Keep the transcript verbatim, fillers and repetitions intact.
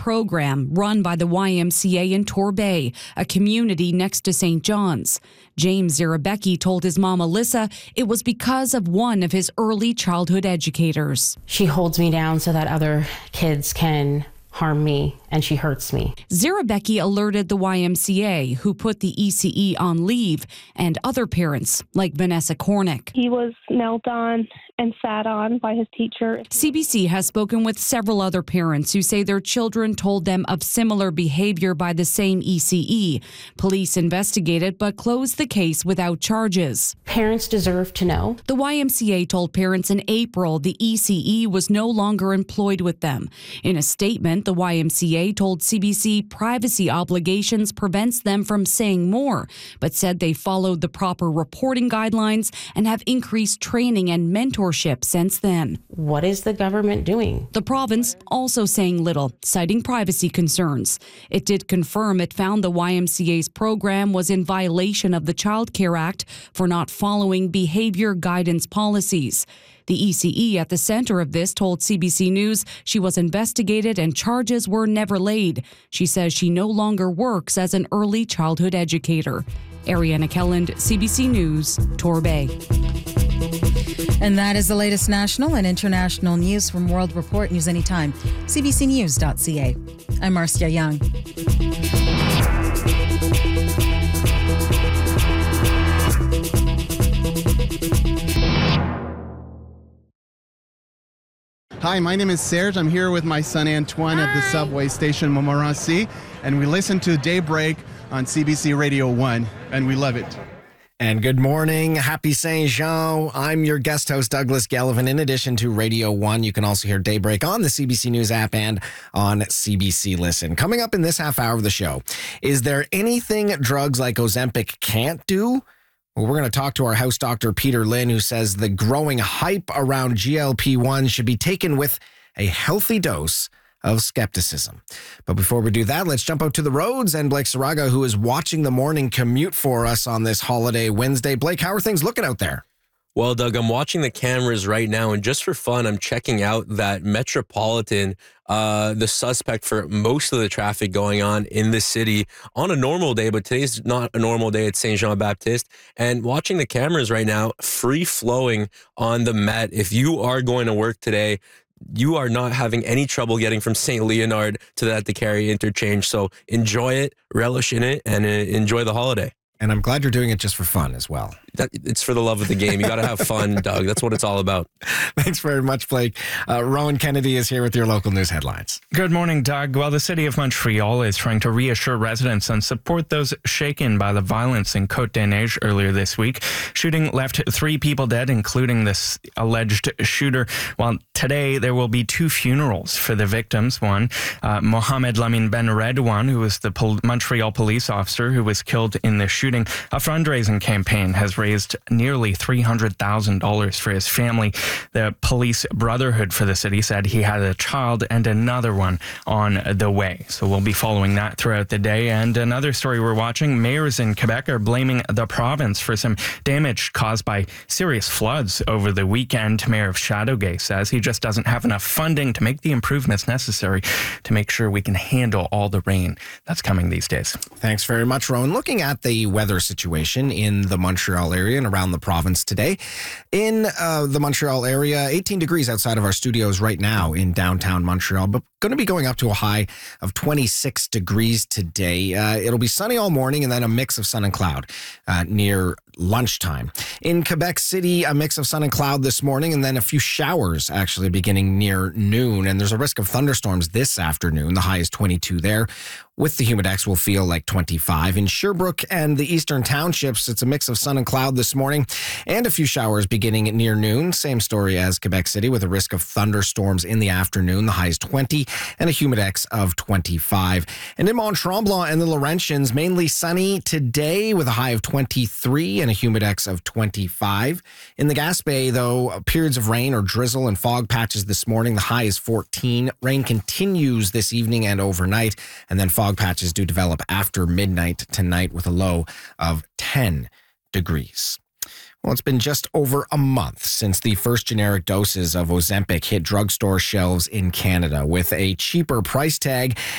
program run by the Y M C A in Torbay, a community next to Saint John's. James Zirabecki told his mom, Alyssa, it was because of one of his early childhood educators. She holds me down so that other kids can harm me, and she hurts me. Zirabecki alerted the Y M C A, who put the E C E on leave, and other parents, like Vanessa Cornick. He was knelt on and sat on by his teacher. C B C has spoken with several other parents who say their children told them of similar behavior by the same E C E. Police investigated but closed the case without charges. Parents deserve to know. The Y M C A told parents in April the E C E was no longer employed with them. In a statement, the Y M C A told C B C privacy obligations prevents them from saying more, but said they followed the proper reporting guidelines and have increased training and mentorship since then. What is the government doing? The province also saying little, citing privacy concerns. It did confirm it found the Y M C A's program was in violation of the Child Care Act for not following behavior guidance policies. The E C E at the center of this told C B C News she was investigated and charges were never laid. She says she no longer works as an early childhood educator. Ariana Kelland, C B C News, Torbay. And that is the latest national and international news from World Report. News anytime. C B C news dot C A. I'm Marcia Young. Hi, my name is Serge. I'm here with my son Antoine at the subway station Montmorency, and we listen to Daybreak on C B C Radio one, and we love it. And good morning. Happy Saint Jean. I'm your guest host, Douglas Gallivan. In addition to Radio one, you can also hear Daybreak on the C B C News app and on C B C Listen. Coming up in this half hour of the show, is there anything drugs like Ozempic can't do? Well, we're going to talk to our house doctor, Peter Lynn, who says the growing hype around G L P one should be taken with a healthy dose of skepticism. But before we do that, let's jump out to the roads and Blake Saraga, who is watching the morning commute for us on this holiday Wednesday. Blake, how are things looking out there? Well, Doug, I'm watching the cameras right now, and just for fun, I'm checking out that Metropolitan, uh, the suspect for most of the traffic going on in the city on a normal day, but today's not a normal day at Saint Jean Baptiste. And watching the cameras right now, free flowing on the Met. If you are going to work today, you are not having any trouble getting from Saint Leonard to that DeCarry interchange. So enjoy it, relish in it, and uh, enjoy the holiday. And I'm glad you're doing it just for fun as well. That, it's for the love of the game. You got to have fun, Doug. That's what it's all about. Thanks very much, Blake. Uh, Rowan Kennedy is here with your local news headlines. Good morning, Doug. Well, the city of Montreal is trying to reassure residents and support those shaken by the violence in Côte-des-Neiges earlier this week. Shooting left three people dead, including this alleged shooter. Well, today there will be two funerals for the victims. One, uh, Mohamed Lamine Ben Redouane, who was the pol- Montreal police officer who was killed in the shooting. A fundraising campaign has raised nearly three hundred thousand dollars for his family. The police brotherhood for the city said he had a child and another one on the way. So we'll be following that throughout the day. And another story we're watching, mayors in Quebec are blaming the province for some damage caused by serious floods over the weekend. Mayor of Châteauguay says he just doesn't have enough funding to make the improvements necessary to make sure we can handle all the rain that's coming these days. Thanks very much, Rowan. Looking at the weather situation in the Montreal area and around the province today. In uh, the Montreal area, eighteen degrees outside of our studios right now in downtown Montreal, but going to be going up to a high of twenty-six degrees today. Uh, it'll be sunny all morning and then a mix of sun and cloud uh, near lunchtime. In Quebec City, a mix of sun and cloud this morning and then a few showers actually beginning near noon. And there's a risk of thunderstorms this afternoon. The high is twenty-two there. With the humidex, we'll feel like twenty-five. In Sherbrooke and the eastern townships, it's a mix of sun and cloud this morning and a few showers beginning near noon. Same story as Quebec City with a risk of thunderstorms in the afternoon. The high is twenty and a humidex of twenty-five. And in Mont Tremblant and the Laurentians, mainly sunny today with a high of twenty-three and a humidex of twenty-five. In the Gaspé, though, periods of rain or drizzle and fog patches this morning. The high is fourteen. Rain continues this evening and overnight, and then fog patches do develop after midnight tonight with a low of ten degrees. Well, it's been just over a month since the first generic doses of Ozempic hit drugstore shelves in Canada. With a cheaper price tag